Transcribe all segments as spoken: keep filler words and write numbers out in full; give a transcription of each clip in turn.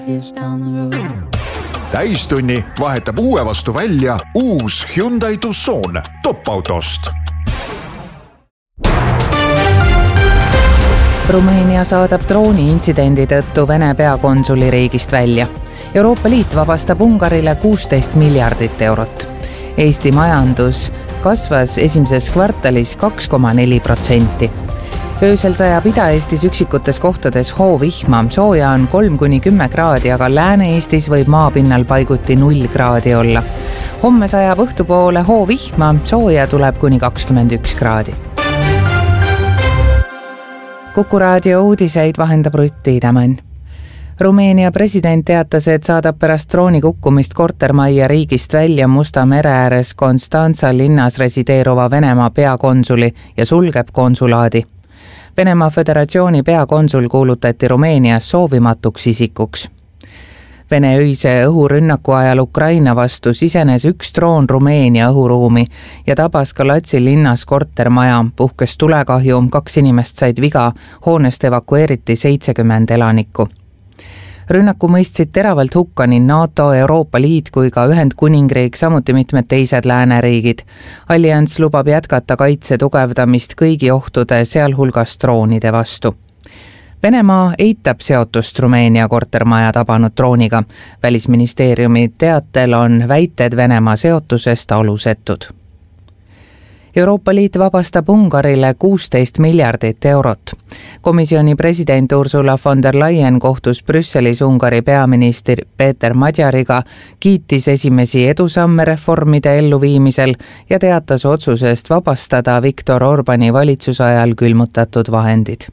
Täistunni vahetab uue vastu välja uus Hyundai Tucson top-autost. Rumeenia saadab drooni intsidendi tõttu Vene peakonsuli riigist välja. Euroopa Liit vabastab Ungarile kuusteist miljardit eurot. Eesti majandus kasvas esimeses kvartalis kaks koma neli protsenti. Öösel sajab Ida-Eestis üksikutes kohtades hoovihma, sooja on kolm kuni kümme kraadi, aga Lääne-Eestis võib maapinnal paiguti null kraadi olla. Homme sajab õhtupoole hoovihma, sooja tuleb kuni kakskümmend üks kraadi. Kuku raadio uudiseid vahendab Rutt Tiidemann. Rumeenia president teatas, et saadab pärast drooni kukkumist kortermajja riigist välja Musta mere ääres Konstantsa linnas resideeruva Venemaa peakonsuli ja sulgeb konsulaadi. Venemaa Föderatsiooni peakonsul kuulutati Rumeenias soovimatuks isikuks. Vene öise õhurünnaku ajal Ukraina vastu sisenes üks droon Rumeenia õhuruumi ja tabas Galatsi linnas kortermaja, puhkes tulekahju, kaks inimest said viga, hoonest evakueeriti seitsekümmend elanikku. Rünnaku mõistsid teravalt hukka nii NATO, Euroopa Liit kui ka Ühendkuningriik, samuti mitmed teised lääneriigid. Allianss lubab jätkata kaitse tugevdamist kõigi ohtude, sealhulgas droonide vastu. Venemaa eitab seotust Rumeenia kortermaja tabanud drooniga. Välisministeeriumi teatel on väited Venemaa seotusest alusetud. Euroopa Liit vabastab Ungarile kuusteist miljardit eurot. Komisjoni president Ursula von der Leyen kohtus Brüsselis Ungari peaminister Peter Madjariga, kiitis esimesi edusamme reformide elluviimisel ja teatas otsusest vabastada Viktor Orbani valitsusajal külmutatud vahendid.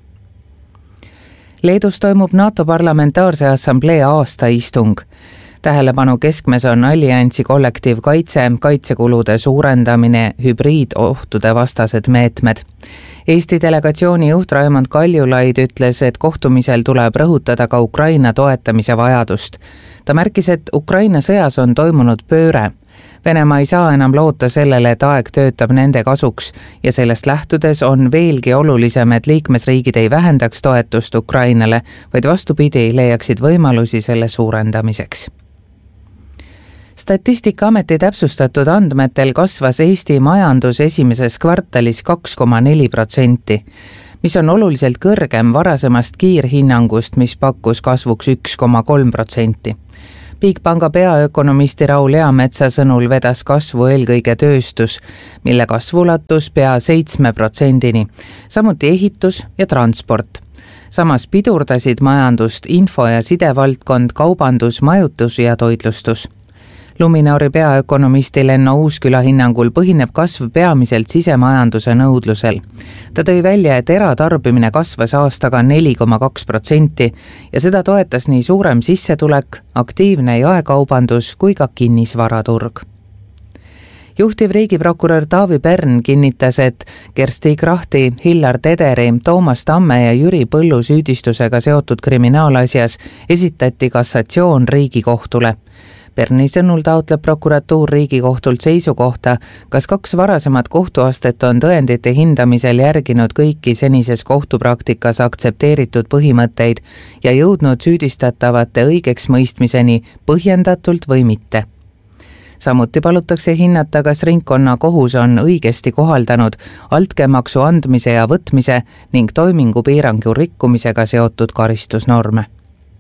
Leedus toimub NATO Parlamentaarse Assamblee aastaistung. Tähelepanu keskmes on alliansi kollektiivkaitse, kaitsekulude suurendamine, hübriidohtude vastased meetmed. Eesti delegatsiooni juht Raimond Kaljulaid ütles, et kohtumisel tuleb rõhutada ka Ukraina toetamise vajadust. Ta märkis, et Ukraina sõjas on toimunud pööre. Venemaa ei saa enam loota sellele, et aeg töötab nende kasuks ja sellest lähtudes on veelgi olulisem, et liikmesriigid ei vähendaks toetust Ukrainale, vaid vastupidi leiaksid võimalusi selle suurendamiseks. Statistikaameti täpsustatud andmetel kasvas Eesti majandus esimeses kvartalis kaks koma neli protsenti, mis on oluliselt kõrgem varasemast kiirhinnangust, mis pakkus kasvuks üks koma kolm protsenti. Bigpanga peaökonomisti Raul Eametsa sõnul vedas kasvu eelkõige tööstus, mille kasv ulatus pea seitsme protsendini, samuti ehitus ja transport. Samas pidurdasid majandust info- ja sidevaldkond, kaubandus, majutus ja toitlustus. Luminauri peaökonomisti Lenno Uusküla hinnangul põhineb kasv peamiselt sisemajanduse nõudlusel. Ta tõi välja, et eratarbimine kasvas aastaga neli koma kaks protsenti ja seda toetas nii suurem sissetulek, aktiivne jaekaubandus kui ka kinnisvaraturg. Juhtiv riigiprokurör Taavi Pern kinnitas, et Kersti Krahti, Hillar Tederi, Toomas Tamme ja Jüri Põllu süüdistusega seotud kriminaalasjas esitati kassatsioon Riigikohtule. Perni sõnul taotleb prokuratuur Riigikohtult seisukohta, kas kaks varasemat kohtuastet on tõendite hindamisel järginud kõiki senises kohtupraktikas aktsepteeritud põhimõtteid ja jõudnud süüdistatavate õigeks mõistmiseni põhjendatult või mitte. Samuti palutakse hinnata, kas ringkonna kohus on õigesti kohaldanud altkäemaksu andmise ja võtmise ning toimingupiirangu rikkumisega seotud karistusnorme.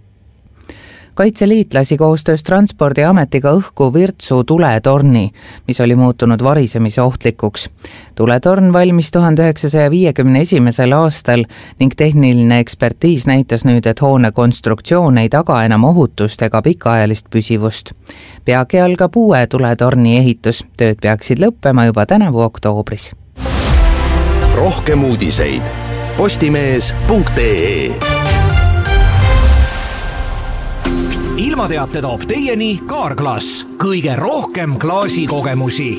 Kaitseliit lasi koostöös Transpordiametiga õhku Virtsu tuletorni, mis oli muutunud varisemise ohtlikuks. Tuletorn valmis tuhande üheksasaja viiekümne esimesel aastal ning tehniline ekspertiis näitas nüüd, et hoone konstruktsioon ei taga enam ohutust ega pikaajalist püsivust. Peagi algab uue tuletorni ehitus. Tööd peaksid lõppema juba tänavu oktoobris. Rohkem uudiseid postimees punkt ee. Ilmateate toob teieni Kaarglass, kõige rohkem klaasikogemusi.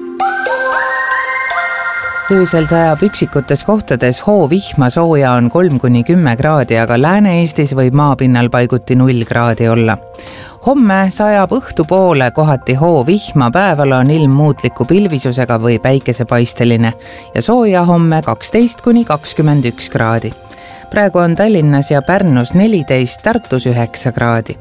Öösel sajab üksikutes kohtades hoovihma, sooja on kolm kuni kümme kraadi, aga Lääne-Eestis võib maapinnal paiguti null kraadi olla. Homme sajab õhtupoole kohati hoovihma, päeval on ilm muutliku pilvisusega või päikesepaisteline ja sooja homme kaksteist kuni kakskümmend üks kraadi. praegu on Tallinnas ja Pärnus neliteist, Tartus üheksa kraadi.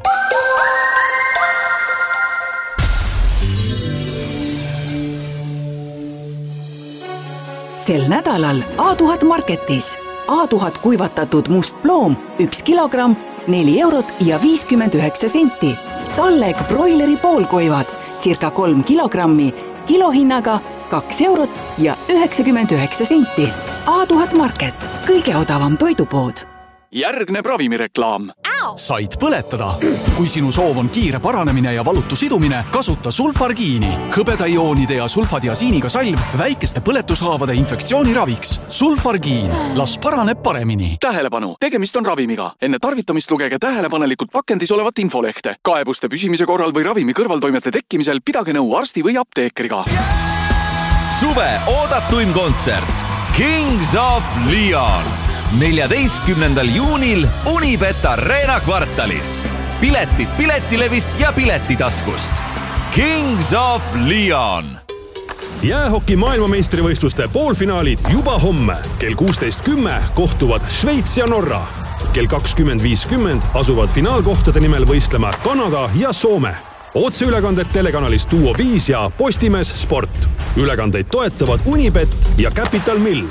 Sel nädalal A tuhat Marketis. A tuhat kuivatatud must ploom, üks kilogramm, neli eurot ja viiskümmend üheksa senti. Talleg broileri poolkuivad, circa kolm kilogrammi, kilohinnaga kaks eurot ja üheksakümmend üheksa senti. A tuhat Market, kõige odavam toidupood. Järgneb ravimireklaam. Said põletada? Kui sinu soov on kiire paranemine ja valutu sidumine, kasuta sulfargiini. Hõbedaioonide ja sulfadiasiiniga salv väikeste põletushaavade infektsiooni raviks. Sulfargiin. Las paraneb paremini. Tähelepanu! Tegemist on ravimiga. Enne tarvitamist lugege tähelepanelikult pakendis olevat infolehte. Kaebuste püsimise korral või ravimi kõrvaltoimete tekkimisel pidage nõu arsti või apteekriga. Suve oodatuim kontsert Kings of Leon neljateistkümnendal juunil Unibet Arena kvartalis. Piletid Piletilevist ja Piletitaskust. Kings of Leon. Jäähoki maailmameistrivõistluste poolfinaalid juba homme. Kell kuusteist kümme kohtuvad Šveits ja Norra. Kell kakskümmend viiskümmend asuvad finaalkohtade nimel võistlema Kanada ja Soome. Otseülekanded telekanalis Duo viis ja Postimees Sport. Ülekandeid toetavad Unibet ja Capital Mill.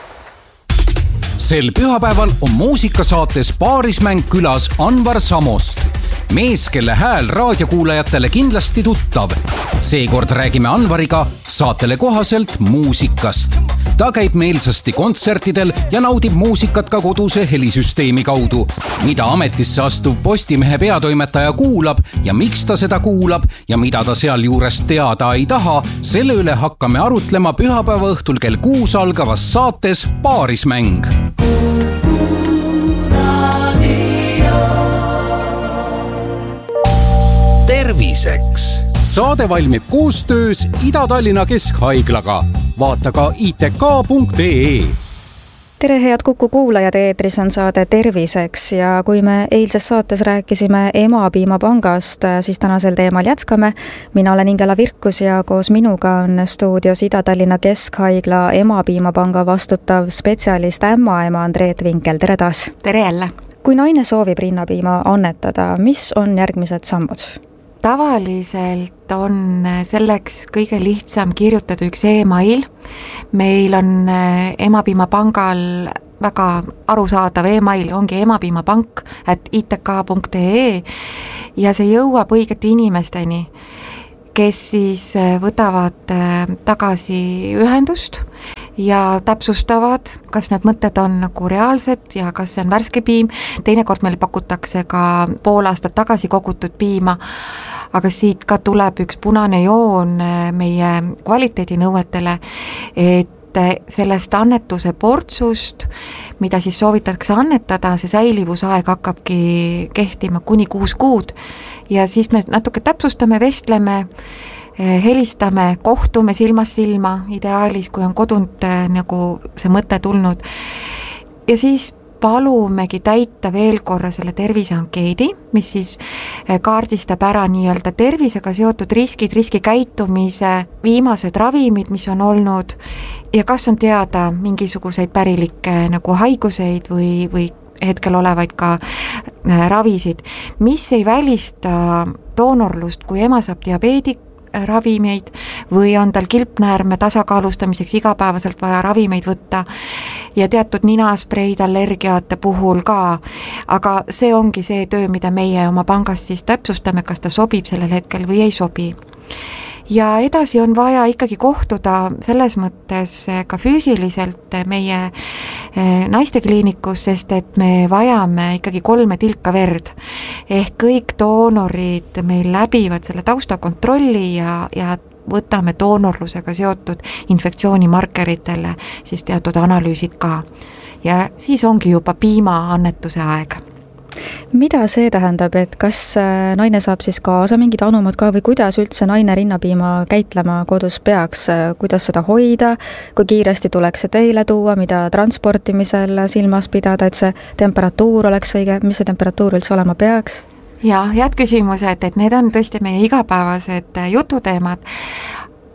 Sel pühapäeval on muusikasaates Paarismäng külas Anvar Samost. Mees, kelle hääl raadiokuulajatele kindlasti tuttav. Seekord räägime Anvariga saatele kohaselt muusikast. Ta käib meelsasti kontsertidel ja naudib muusikat ka koduse helisüsteemi kaudu. Mida ametisse astuv Postimehe peatoimetaja kuulab ja miks ta seda kuulab ja mida ta seal juures teada ei taha, selle üle hakkame arutlema pühapäeva õhtul kell kuus algavas saates Paarismäng. Terviseks. Saade valmib koostöös Ida-Tallinna Keskhaiglaga. Vaata ka i t k punkt e e. Tere, head Kuku kuulajad, eetris on saade Terviseks ja kui me eilses saates rääkisime Emapiimapangast, siis tänasel teemal jätkame. Mina olen Ingela Virkus ja koos minuga on stuudios Ida-Tallinna Keskhaigla Emapiimapanga vastutav spetsialist ämmaema Andreet Vinkel. Tere taas! Tere jälle! Kui naine soovib rinnapiima annetada, mis on järgmised sammud? Tavaliselt on selleks kõige lihtsam kirjutada üks e-mail. Meil on Emapiimapangal väga arusaadav e-mail, ongi emapiimapank at i t k punkt e e ja see jõuab õigete inimesteni, kes siis võtavad tagasi ühendust ja täpsustavad, kas need mõtted on nagu reaalsed ja kas see on värske piim. Teinekord meil pakutakse ka pool aastat tagasi kogutud piima, aga siit ka tuleb üks punane joon meie kvaliteedinõuetele, et sellest annetuse portsust, mida siis soovitakse annetada, see säilivusaeg hakkabki kehtima kuni kuus kuud ja siis me natuke täpsustame, vestleme, helistame, kohtume silmast silma, ideaalis, kui on kodunt nagu see mõte tulnud. Ja siis palumegi täita veel korra selle terviseankeedi, mis siis kaardistab ära nii-öelda tervisega seotud riskid, riskikäitumise, viimased ravimid, mis on olnud ja kas on teada mingisuguseid pärilikke nagu haiguseid või, või hetkel olevaid ka ravisid, mis ei välista doonorlust, kui ema saab diabeedik, ravimeid või on tal kilpnäärme tasakaalustamiseks igapäevaselt vaja ravimeid võtta ja teatud ninaspreid allergiate puhul ka, aga see ongi see töö, mida meie oma pangast siis täpsustame, kas ta sobib sellel hetkel või ei sobi. Ja edasi on vaja ikkagi kohtuda selles mõttes ka füüsiliselt meie naistekliinikus, sest et me vajame ikkagi kolme tilka verd. Ehk kõik doonorid meil läbivad selle taustakontrolli ja, ja võtame doonorlusega seotud infektsioonimarkeritele siis teatud analüüsid ka. Ja siis ongi juba piima annetuse aeg. Mida see tähendab, et kas naine saab siis kaasa mingid anumad ka või kuidas üldse naine rinnapiima käitlema kodus peaks, kuidas seda hoida, kui kiiresti tuleks see teile tuua, mida transportimisel silmas pidada, et see temperatuur oleks õige, mis see temperatuur üldse olema peaks? Ja, head küsimused, et need on tõesti meie igapäevased jututeemad.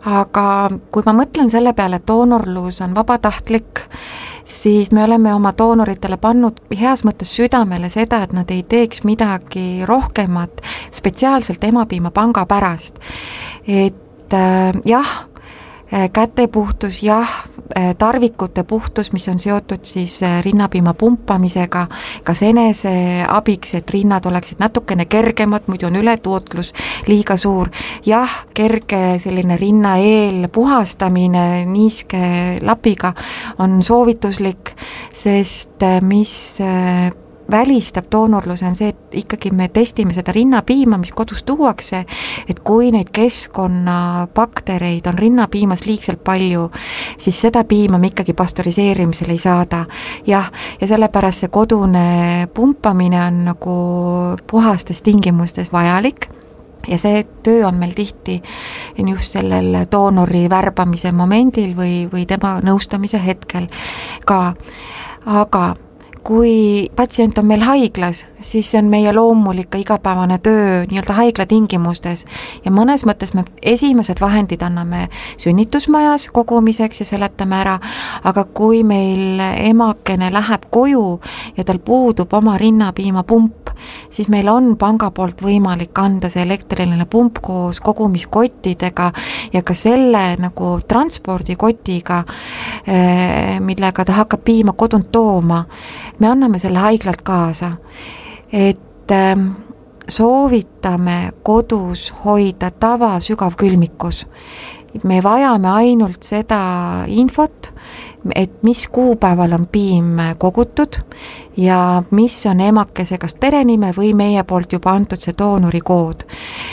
aga kui ma mõtlen selle peale, et doonorlus on vabatahtlik, siis me oleme oma doonoritele pannud heas mõttes südamele seda, et nad ei teeks midagi rohkemat spetsiaalselt Emapiimapanga pärast. Et äh, jah, kätepuhtus, jah, tarvikute puhtus, mis on seotud siis rinnapiima pumpamisega, kas enese abiks, et rinnad oleksid natukene kergemad, muidu on ületootlus liiga suur. Jah, kerge selline rinna eel puhastamine niiske lapiga on soovituslik, sest mis välistab doonorluse on see, et ikkagi me testime seda rinnapiima, mis kodus tuuakse, et kui neid keskkonnabaktereid on rinnapiimas liigselt palju, siis seda piima me ikkagi pastöriseerimisel ei saada. jah, ja sellepärast see kodune pumpamine on nagu puhastes tingimustes vajalik. Ja see töö on meil tihti just sellel doonori värbamise momendil või, või tema nõustamise hetkel ka. Aga kui patsient on meil haiglas, siis see on meie loomulik igapäevane töö nii-öelda haigla tingimustes ja mõnes mõttes me esimesed vahendid anname sünnitusmajas kogumiseks ja seletame ära, aga kui meil emakene läheb koju ja tal puudub oma rinnapiimapump, siis meil on panga poolt võimalik anda see elektriline pump koos kogumiskottidega ja ka selle nagu transpordikotiga, millega ta hakkab piima kodunt tooma. Me anname selle haiglalt kaasa, et soovitame kodus hoida tava sügav külmikus. Me vajame ainult seda infot, et mis kuupäeval on piim kogutud ja mis on emakese kas perenime või meie poolt juba antud see doonori kood.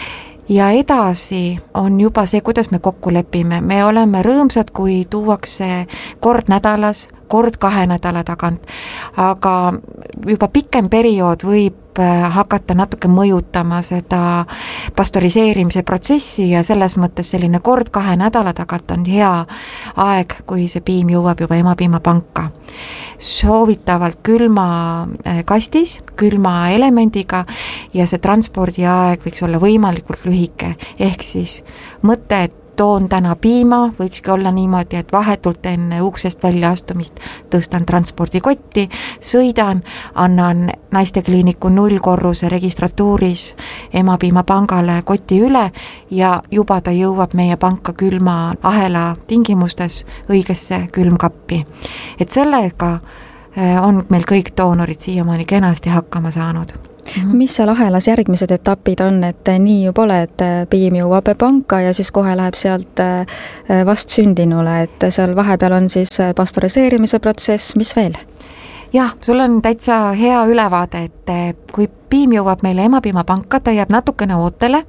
Ja edasi on juba see, kuidas me kokku lepime. Me oleme rõõmsad, kui tuuakse kord nädalas, kord kahe nädala tagant, aga juba pikem periood võib hakata natuke mõjutama seda pastöriseerimise protsessi ja selles mõttes selline kord kahe nädala tagant on hea aeg, kui see piim jõuab juba Emapiimapanka. Soovitavalt külma kastis, külma elemendiga ja see transpordiaeg võiks olla võimalikult lühike, ehk siis mõte, et toon täna piima, võikski olla niimoodi, et vahetult enne uksest välja astumist tõstan transpordikotti, sõidan, annan naistekliiniku nullkorruse registratuuris Emapiimapangale koti üle ja juba ta jõuab meie panka külma ahela tingimustes õigesse külmkappi. Et sellega on meil kõik doonorid siiamaani kenasti hakkama saanud. Mis seal ahelas järgmised etapid on, et nii ju pole, et piim jõuab panka ja siis kohe läheb sealt vast sündinule, et seal vahepeal on siis pastöriseerimise protsess, mis veel? Jah, sul on täitsa hea ülevaade, et kui piim jõuab meile Emapiimapanka, ta jääb natukene ootele.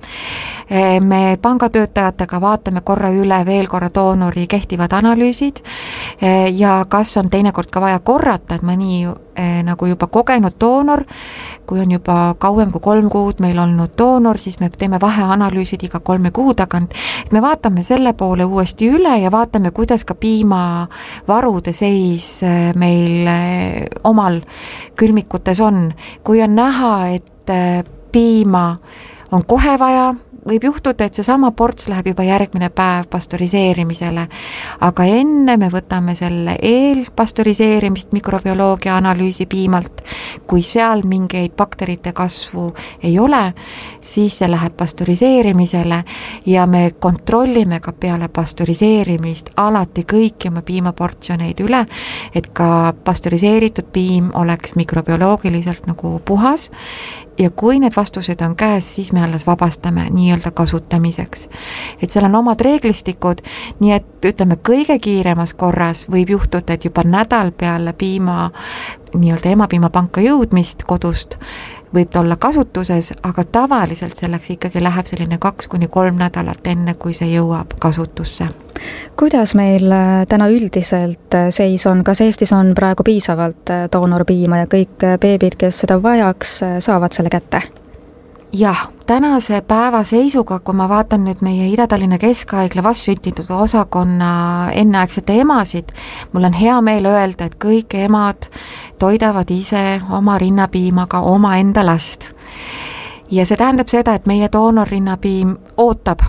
Me pangatöötajatega vaatame korra üle veel korra doonori kehtivad analüüsid ja kas on teinekord ka vaja korrata, et mõni nagu juba kogenud doonor, kui on juba kauem kui kolm kuud meil olnud doonor, siis me teeme vaheanalüüsid iga kolme kuu tagant. Et me vaatame selle poole uuesti üle ja vaatame, kuidas ka piimavarude seis meil omal külmikutes on. Kui on näha, et piima on kohe vaja, võib juhtuda, et see sama ports läheb juba järgmine päev pastöriseerimisele, aga enne me võtame selle eelpastöriseerimist mikrobioloogia analüüsi piimalt, kui seal mingeid bakterite kasvu ei ole, siis see läheb pastöriseerimisele ja me kontrollime ka peale pastöriseerimist alati kõiki oma piimaportsjoneid üle, et ka pastöriseeritud piim oleks mikrobioloogiliselt nagu puhas ja kui need vastused on käes, siis me alles vabastame nii-öelda kasutamiseks. Et seal on omad reeglistikud, nii et ütleme kõige kiiremas korras võib juhtuda, et juba nädal peale piima nii-öelda Emapiimapanka jõudmist kodust võib ta olla kasutuses, aga tavaliselt selleks ikkagi läheb selline kaks kuni kolm nädalat enne, kui see jõuab kasutusse. Kuidas meil täna üldiselt seis on, kas Eestis on praegu piisavalt doonorpiima ja kõik beebid, kes seda vajaks, saavad selle kätte? Jah, tänase päeva seisuga, kui ma vaatan nüüd meie Ida-Tallinna Keskhaigla vastsünditud osakonna enneaegsete emasid, mul on hea meel öelda, et kõik emad toidavad ise oma rinnapiimaga oma enda last. Ja see tähendab seda, et meie doonorrinnapiim ootab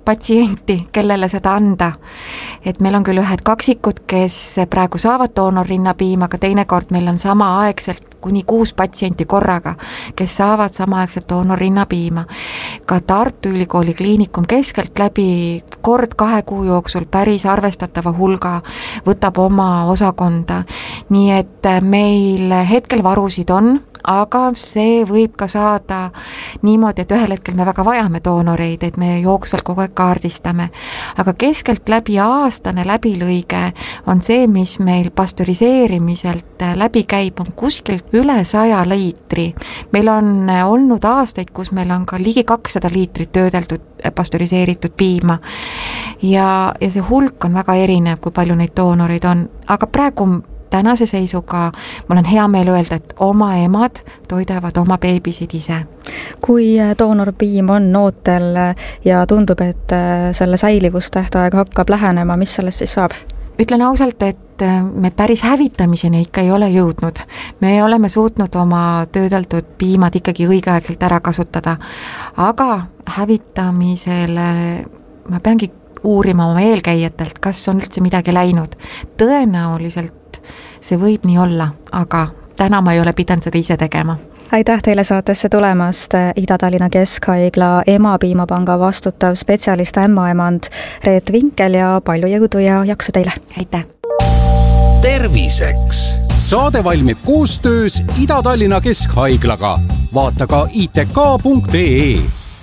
patsienti, kellele seda anda. Et meil on küll ühed kaksikud, kes praegu saavad doonorrinnapiima, aga teinekord meil on samaaegselt kuni kuus patsienti korraga, kes saavad samaaegselt doonorrinnapiima. Ka Tartu Ülikooli Kliinikum keskelt läbi kord kahe kuu jooksul päris arvestatava hulga võtab oma osakonda. Nii et meil hetkel varusid on, aga see võib ka saada niimoodi, et ühel hetkel me väga vajame doonoreid, et me jooksvalt kogu aeg kaardistame. Aga keskelt läbi aastane läbilõige on see, mis meil pastöriseerimiselt läbi käib, on kuskilt üle saja liitri. Meil on olnud aastaid, kus meil on ka ligi kakssada liitrit töödeldud pastöriseeritud piima. Ja, ja see hulk on väga erinev, kui palju neid doonoreid on. Aga praegu tänase seisuga mul on hea meel öelda, et oma emad toidavad oma beebisid ise. Kui doonorpiim on ootel ja tundub, et selle säilivustähtaeg hakkab lähenema, mis sellest siis saab? Ütlen ausalt, et me päris hävitamiseni ikka ei ole jõudnud. Me oleme suutnud oma töödeldud piimad ikkagi õigeaegselt ära kasutada, aga hävitamisele ma peangi uurima oma eelkäijatelt, kas on üldse midagi läinud. Tõenäoliselt see võib nii olla, aga täna ma ei ole pidanud seda ise tegema. Aitäh teile saatesse tulemast, Ida-Tallinna Keskhaigla emapiimapanga vastutav spetsialist ämmaemand Reet Vinkel ja palju jõudu ja jaksu teile. Aitäh! Terviseks! Saade valmib koostöös Ida-Tallinna Keskhaiglaga. Vaata ka i t k punkt e e.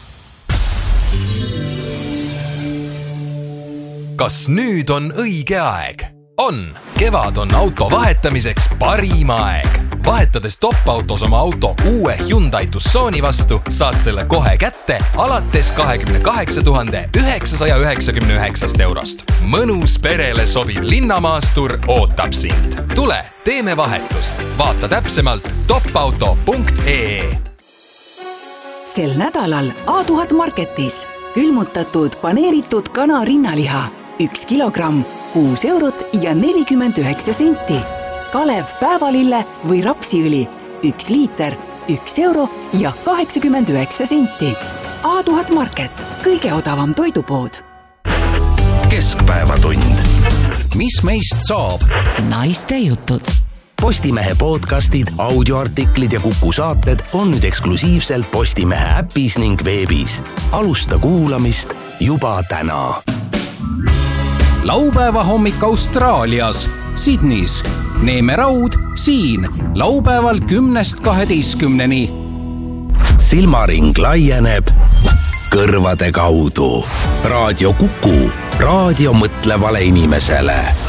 Kas nüüd on õige aeg? On! Kevad on auto vahetamiseks parim aeg. Vahetades top-autos oma auto uue Hyundai Tucsoni vastu, saad selle kohe kätte alates kakskümmend kaheksa tuhat üheksasada üheksakümmend üheksa eurost. Mõnus perele sobiv linnamaastur ootab sind. Tule, teeme vahetust. Vaata täpsemalt topauto punkt e e. Sel nädalal A tuhat marketis külmutatud paneeritud kana rinnaliha. Üks kilogramm, kuus eurot ja nelikümmend üheksa senti. Kalev päevalille või rapsiõli, üks liiter, üks euro ja kaheksakümmend üheksa senti. A tuhat market, kõige odavam toidupood. Keskpäevatund. Mis meist saab? Naiste jutud. Postimehe podcastid, audioartiklid ja Kuku saated on nüüd eksklusiivselt Postimehe äpis ning veebis. Alusta kuulamist juba täna. Laupäeva hommik Austraalias, Sydneys. Neeme Raud siin, laupäeval kümnest kaheteistkümneni. Silmaring laieneb kõrvade kaudu. Raadio Kuku, raadio mõtlevale inimesele.